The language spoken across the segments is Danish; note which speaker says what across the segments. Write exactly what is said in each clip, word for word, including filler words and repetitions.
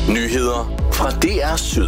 Speaker 1: Nyheder fra D R Syd.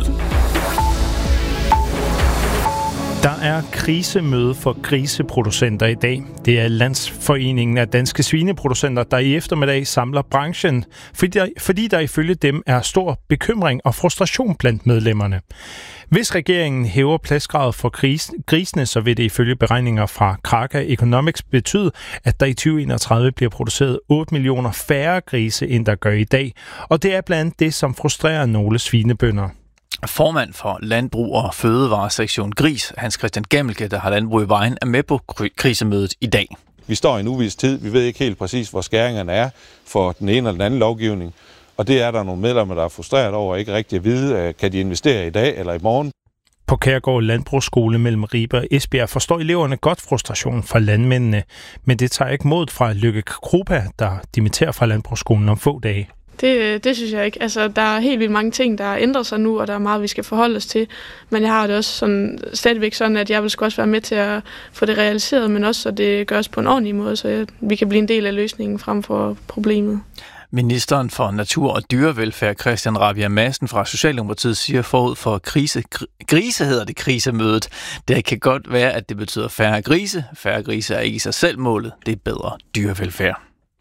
Speaker 2: Der er krisemøde for griseproducenter i dag. Det er Landsforeningen af Danske Svineproducenter, der i eftermiddag samler branchen, fordi der, fordi der ifølge dem er stor bekymring og frustration blandt medlemmerne. Hvis regeringen hæver pladsgradet for gris, grisene, så vil det ifølge beregninger fra Kraka Economics betyde, at der i tyve enogtredive bliver produceret otte millioner færre grise, end der gør i dag. Og det er blandt andet det, som frustrerer nogle svinebønder.
Speaker 3: Formand for Landbrug og Fødevaresektion Gris, Hans Christian Gammelke, der har landbrug i Vejen, er med på krisemødet i dag.
Speaker 4: Vi står i en uvis tid. Vi ved ikke helt præcis, hvor skæringerne er for den ene eller den anden lovgivning. Og det er der nogle medlemmer, der er frustreret over ikke rigtig at vide, kan de investere i dag eller i morgen.
Speaker 2: På Kærgård Landbrugsskole mellem Ribe og Esbjerg forstår eleverne godt frustrationen fra landmændene, men det tager ikke mod fra Lykke Krupa, der dimitterer fra Landbrugsskolen om få dage.
Speaker 5: Det, det synes jeg ikke. Altså, der er helt vildt mange ting, der ændrer sig nu, og der er meget, vi skal forholde os til. Men jeg har det også sådan, stadigvæk sådan, at jeg vil også være med til at få det realiseret, men også så det gøres på en ordentlig måde, så vi kan blive en del af løsningen frem for problemet.
Speaker 3: Ministeren for Natur og Dyrevelfærd, Christian Rabjerg Madsen fra Socialdemokratiet, siger forud for krise, grise hedder det krisemødet. Det kan godt være, at det betyder færre grise. Færre grise er ikke i sig selv målet. Det er bedre dyrevelfærd.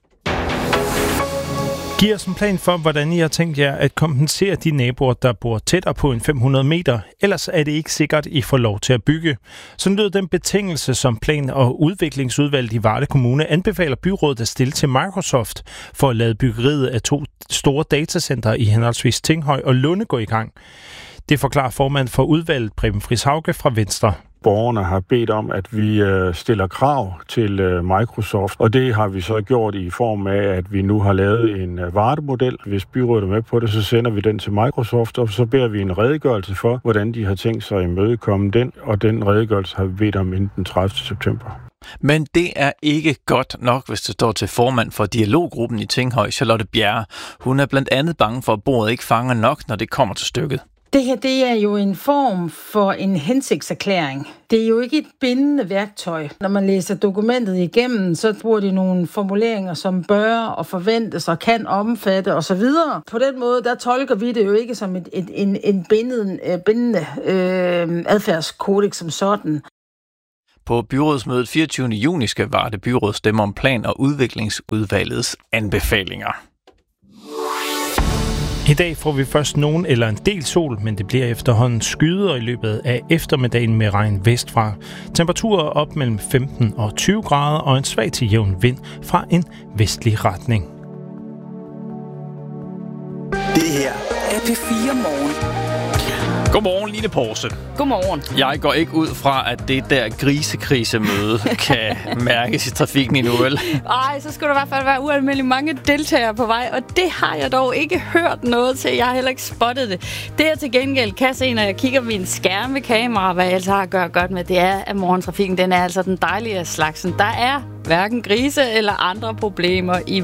Speaker 2: Giv os en plan for, hvordan I har tænkt jer at kompensere de naboer, der bor tættere på en fem hundrede meter. Ellers er det ikke sikkert, I får lov til at bygge. Sådan lød den betingelse, som Plan- og Udviklingsudvalget i Varde Kommune anbefaler byrådet at stille til Microsoft for at lade byggeriet af to store datacenter i henholdsvis Tinghøj og Lunde gå i gang. Det forklarer formand for udvalget Preben Friis Hauge fra Venstre.
Speaker 6: Borgerne har bedt om, at vi stiller krav til Microsoft, og det har vi så gjort i form af, at vi nu har lavet en Varde-model. Hvis byrådet er med på det, så sender vi den til Microsoft, og så beder vi en redegørelse for, hvordan de har tænkt sig at imødekomme den, og den redegørelse har vi bedt om inden den tredivte september.
Speaker 3: Men det er ikke godt nok, hvis det står til formand for dialoggruppen i Tinghøj, Charlotte Bjerre. Hun er blandt andet bange for, at bordet ikke fanger nok, når det kommer til stykket.
Speaker 7: Det her, det er jo en form for en hensigtserklæring. Det er jo ikke et bindende værktøj. Når man læser dokumentet igennem, så bruger de nogle formuleringer, som bør og forventes og kan omfatte osv. På den måde, der tolker vi det jo ikke som et, et, en, en bindende, bindende øh, adfærdskodex som sådan.
Speaker 3: På byrådsmødet fireogtyvende juni skal Varde Byråd stemme om Plan- og Udviklingsudvalgets anbefalinger.
Speaker 2: I dag får vi først nogen eller en del sol, men det bliver efterhånden skyder i løbet af eftermiddagen med regn vestfra. Temperaturer op mellem femten og tyve grader og en svag til jævn vind fra en vestlig retning.
Speaker 1: Det her er P fire Morgen.
Speaker 3: Godmorgen, Line Porse.
Speaker 8: Godmorgen.
Speaker 3: Jeg går ikke ud fra, at det der grisekrisemøde kan mærkes i trafikken endnu, vel?
Speaker 8: Ej, så skulle der i hvert fald være ualmindeligt mange deltagere på vej, og det har jeg dog ikke hørt noget til. Jeg har heller ikke spottet det. Det jeg til gengæld kan se, når jeg kigger min skærmekamera, hvad jeg altså har at gøre godt med, det er, at morgentrafikken, den er altså den dejlige slagsen. Der er hverken grise eller andre problemer i